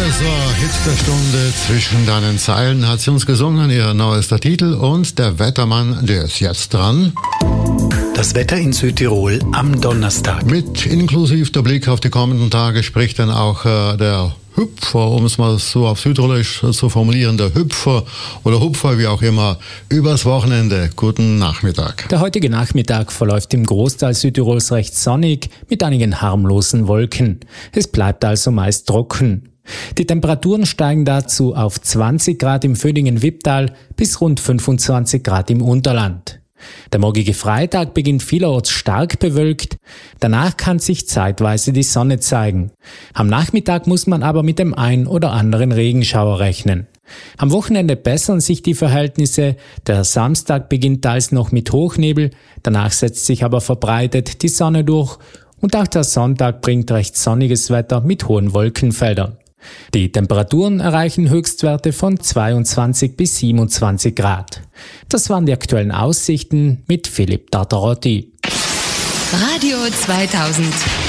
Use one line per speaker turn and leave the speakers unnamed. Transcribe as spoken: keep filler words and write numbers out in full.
Das war Hit der Stunde. Zwischen deinen Zeilen hat sie uns gesungen, ihr neuester Titel. Und der Wettermann, der ist jetzt dran.
Das Wetter in Südtirol am Donnerstag.
Mit inklusive der Blick auf die kommenden Tage spricht dann auch äh, der Hüpfer, um es mal so auf Südtirolisch zu formulieren, der Hüpfer oder Hupfer, wie auch immer, übers Wochenende. Guten Nachmittag.
Der heutige Nachmittag verläuft im Großteil Südtirols recht sonnig mit einigen harmlosen Wolken. Es bleibt also meist trocken. Die Temperaturen steigen dazu auf zwanzig Grad im Vödingen-Wipptal bis rund fünfundzwanzig Grad im Unterland. Der morgige Freitag beginnt vielerorts stark bewölkt, danach kann sich zeitweise die Sonne zeigen. Am Nachmittag muss man aber mit dem ein oder anderen Regenschauer rechnen. Am Wochenende bessern sich die Verhältnisse, der Samstag beginnt teils noch mit Hochnebel, danach setzt sich aber verbreitet die Sonne durch und auch der Sonntag bringt recht sonniges Wetter mit hohen Wolkenfeldern. Die Temperaturen erreichen Höchstwerte von zweiundzwanzig bis siebenundzwanzig Grad. Das waren die aktuellen Aussichten mit Philipp Tartarotti.
Radio zweitausend.